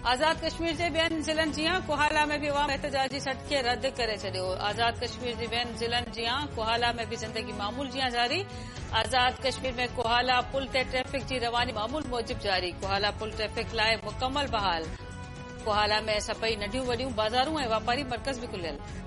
आज़ाद कश्मीर जे ॿियनि ज़िलनि जीअं कोहाला में भी अवाम एहतजाज जी सॾ खे रद्द करे छॾियो। आज़ाद कश्मीर जे ॿियनि ज़िलनि जीअं कोहाला में भी ज़िंदगी मामूल जीअं जारी। आज़ाद कश्मीर में कोहाला पुल ते ट्रैफ़िक जी रवानी मामूल मूजिब जारी। कोहाला पुल ट्रैफ़िक लाइ मुकमल बहाल। कोहाला में सभई नंढियूं वॾियूं बाज़ारूं ऐं वापारी मर्कज़ भी खुलियल।